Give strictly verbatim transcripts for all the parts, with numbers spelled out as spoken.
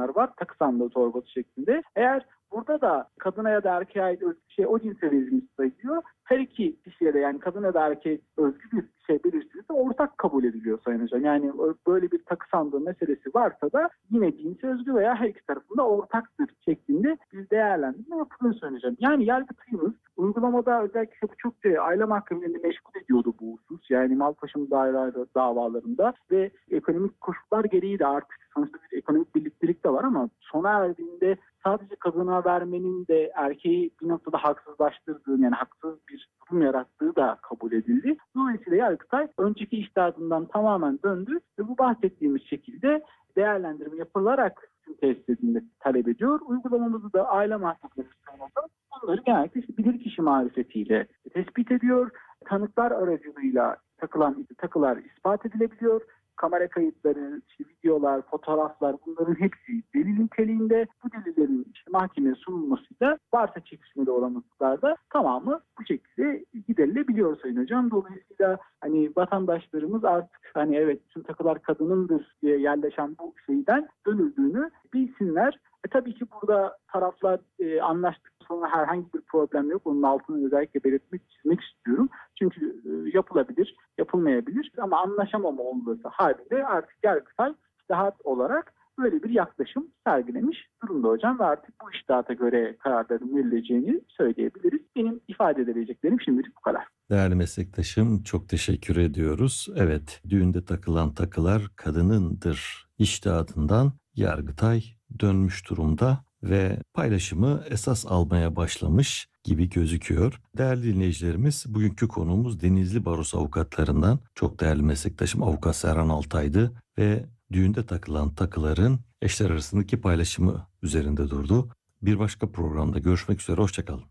satanlar var. Takı sandığı torbası şeklinde. Eğer burada da kadına ya da erkeğe ait özgü şey o cinse verilmiş sayılıyor. Her iki kişiye de yani kadına ya da erkeğe özgü bir şey belirtilirse ortak kabul ediliyor Sayın Hocam. Yani böyle bir takı sandığı meselesi varsa da yine cinse özgü veya her iki tarafında ortaktır şeklinde bir değerlendirme yapılıyor Sayın Hocam. Yani Yargıtay'ımız uygulamada özellikle bu çok şey, aile mahkemelerini meşgul ediyordu bu husus. Yani mal taşıma daire davalarında ve ekonomik koşullar gereği de artık sonuçta bir ekonomik birliktelik de var ama sona erdiğinde sadece kadına vermenin de erkeği bir noktada haksızlaştırdığı yani haksız bir durum yarattığı da kabul edildi. Dolayısıyla Yargıtay önceki içtihadından tamamen döndü ve bu bahsettiğimiz şekilde değerlendirme yapılarak tesis edilmesi talep ediyor. Uygulamamızı da aile mahkemeleri bunları genellikle işte bilirkişi marifetiyle tespit ediyor. Tanıklar aracılığıyla takılan takılar ispat edilebiliyor. Kamera kayıtları, işte videolar, fotoğraflar bunların hepsi delil niteliğinde. Bu delillerin işte mahkemeye sunulmasıyla varsa çekişmeli olanlıklarda tamamı bu şekilde giderilebiliyor Sayın Hocam. Dolayısıyla hani vatandaşlarımız artık hani evet tüm takılar kadınındır diye yerleşen bu şeyden dönüldüğünü bilsinler. E tabii ki burada taraflar e, anlaştıktan sonra herhangi bir problem yok. Onun altını özellikle belirtmek, çizmek istiyorum. Çünkü e, yapılabilir, yapılmayabilir ama anlaşamama olması halinde artık Yargıtay içtihat olarak böyle bir yaklaşım sergilemiş durumda hocam ve artık bu içtihata göre kararların verileceğini söyleyebiliriz. Benim ifade edebileceklerim şimdilik bu kadar. Değerli meslektaşım çok teşekkür ediyoruz. Evet, düğünde takılan takılar kadınındır içtihatından Yargıtay dönmüş durumda ve paylaşımı esas almaya başlamış gibi gözüküyor. Değerli dinleyicilerimiz, bugünkü konuğumuz Denizli Barosu avukatlarından çok değerli meslektaşım Avukat Serhan Altay'dı ve düğünde takılan takıların eşler arasındaki paylaşımı üzerinde durdu. Bir başka programda görüşmek üzere, hoşçakalın.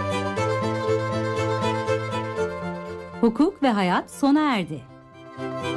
Hukuk ve hayat sona erdi.